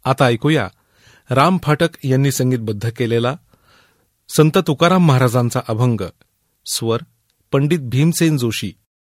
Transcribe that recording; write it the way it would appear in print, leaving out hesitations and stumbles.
आता ऐकूया राम फाटक यांनी संगीतबद्ध केलेला संत तुकाराम महाराजांचा अभंग, स्वर पंडित भीमसेन जोशी.